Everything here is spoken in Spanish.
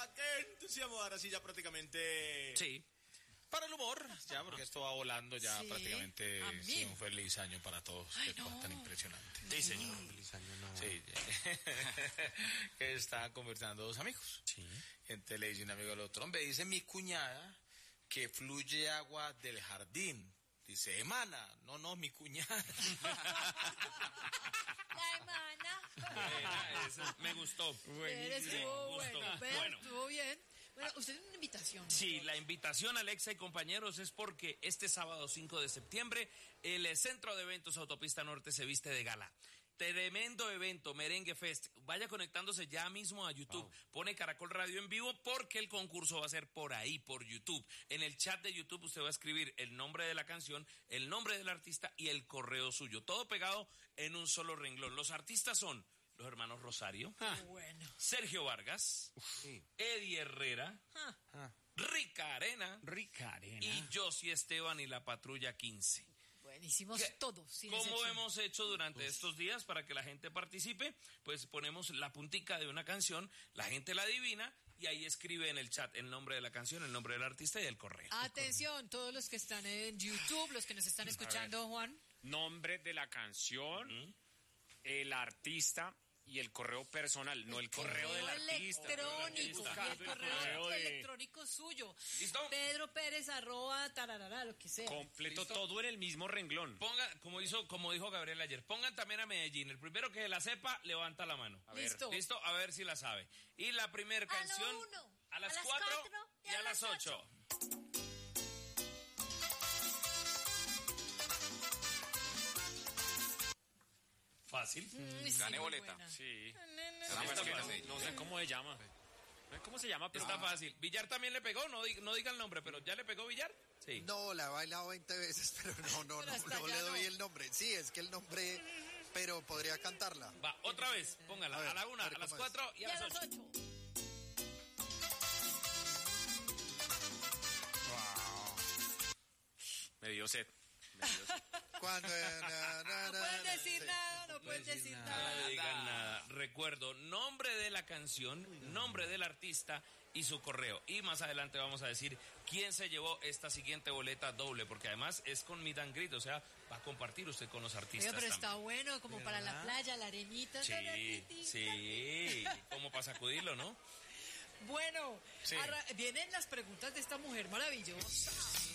qué entusiasmo. Ahora sí, ya prácticamente... Sí. Para el humor, ya, porque esto va volando ya prácticamente. Sí, un feliz año para todos. Qué cosa tan impresionante. Sí, señor. Feliz año, no. Sí, que está conversando dos amigos. Sí. Entonces le dice un amigo al otro, hombre, dice mi cuñada que fluye agua del jardín. Dice, emana. No, mi cuñada. La hermana. Me gustó. Estuvo bueno, pero Bueno. estuvo bien. Bueno, usted tiene una invitación. Sí, la invitación, Alexa y compañeros, es porque este sábado 5 de septiembre el Centro de Eventos Autopista Norte se viste de gala. Tremendo evento, Merengue Fest. Vaya conectándose ya mismo a YouTube. Wow. Pone Caracol Radio en vivo porque el concurso va a ser por ahí, por YouTube. En el chat de YouTube usted va a escribir el nombre de la canción, el nombre del artista y el correo suyo. Todo pegado en un solo renglón. Los artistas son los hermanos Rosario, Bueno. Sergio Vargas, Eddie Herrera, Rica Arena y Josie Esteban y la Patrulla 15. Buenísimos todos. Como hemos hecho durante estos días para que la gente participe, pues ponemos la puntica de una canción, la gente la adivina y ahí escribe en el chat el nombre de la canción, el nombre del artista y el correo. Atención, todos los que están en YouTube, los que nos están escuchando, Juan. Nombre de la canción, el artista y el correo personal, no el correo del artista. Electrónico, y el correo electrónico suyo. ¿Listo? Pedro Pérez @ tararara, lo que sea. Completo. ¿Listo? Todo en el mismo renglón. Ponga, como dijo Gabriel ayer, pongan también a Medellín. El primero que la sepa, levanta la mano. Listo. Listo, a ver si la sabe. Y la primera canción a las 4 y a las 8. Fácil. Gané boleta. Buena. Sí. No, No sé cómo se llama. ¿Cómo se llama? Pero Está fácil. Villar también le pegó, no diga el nombre, pero ¿ya le pegó Villar? Sí. No, la he bailado 20 veces, pero no le doy el nombre. Sí, es que el nombre, pero podría cantarla. Va, otra vez, póngala. A la 1, a las 4 y a las 8. Wow. Me dio sed. Cuando No pueden decir nada, no pueden decir nada. No le digan nada. Recuerdo, nombre de la canción, nombre del artista y su correo. Y más adelante vamos a decir quién se llevó esta siguiente boleta doble, porque además es con meet and greet, o sea, va a compartir usted con los artistas. Pero está también. bueno, como para la playa, la arenita. Sí, como para sacudirlo, ¿no? Bueno, Sí. vienen las preguntas de esta mujer maravillosa.